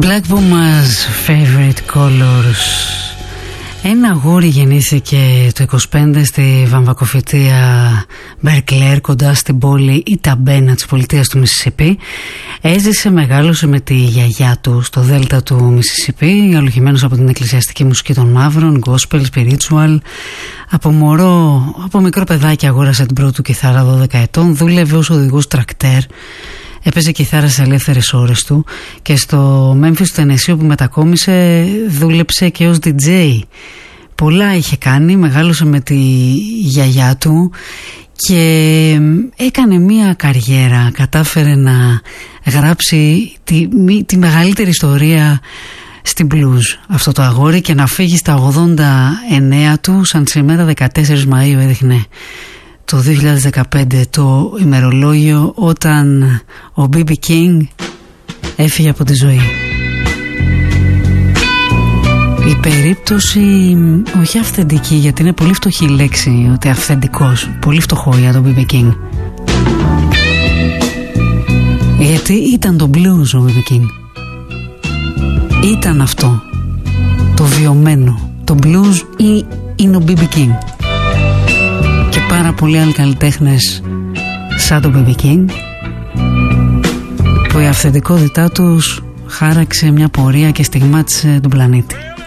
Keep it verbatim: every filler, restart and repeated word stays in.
Black Puma's Favorite Colors. Ένα αγόρι γεννήθηκε το είκοσι πέντε στη βαμβακοφυτεία Μπερκλέρ κοντά στην πόλη Ιταμπένα της πολιτείας του Μισισιπί. Έζησε, μεγάλωσε με τη γιαγιά του στο δέλτα του Μισισιπί, αλογημένος από την εκκλησιαστική μουσική των μαύρων, gospel, spiritual. Από μωρό, από μικρό παιδάκι αγόρασε την πρώτη του κιθάρα δώδεκα ετών, δούλευε ως οδηγός τρακτέρ. Έπαιζε κιθάρα στις ελεύθερες ώρες του και στο Memphis του Τενεσσί που μετακόμισε δούλεψε και ως ντι τζέι. Πολλά είχε κάνει, μεγάλωσε με τη γιαγιά του και έκανε μία καριέρα, κατάφερε να γράψει τη, τη μεγαλύτερη ιστορία στην blues αυτό το αγόρι και να φύγει στα ογδόντα εννέα του, σαν σήμερα δεκατέσσερις Μαΐου έδειχνε το δύο χιλιάδες δεκαπέντε το ημερολόγιο, όταν ο μπι μπι King έφυγε από τη ζωή. Η περίπτωση όχι αυθεντική, γιατί είναι πολύ φτωχή η λέξη ότι αυθεντικός, πολύ φτωχό για τον μπι μπι King, γιατί ήταν το blues ο μπι μπι King, ήταν αυτό το βιωμένο, το blues ή είναι ο μπι μπι King. Και πάρα πολλοί άλλοι καλλιτέχνες σαν τον μπι μπι King, που η αυθεντικότητά τους χάραξε μια πορεία και στιγμάτισε τον πλανήτη.